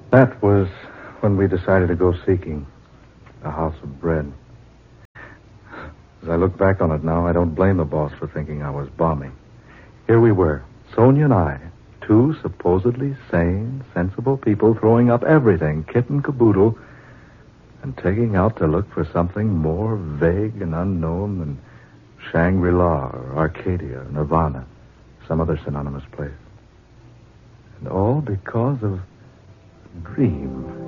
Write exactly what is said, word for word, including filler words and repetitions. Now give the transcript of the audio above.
That was when we decided to go seeking a house of bread. As I look back on it now, I don't blame the boss for thinking I was bombing. Here we were, Sonia and I, two supposedly sane, sensible people throwing up everything, kit and caboodle, and taking out to look for something more vague and unknown than Shangri-La or Arcadia or Nirvana, some other synonymous place. And all because of a dream.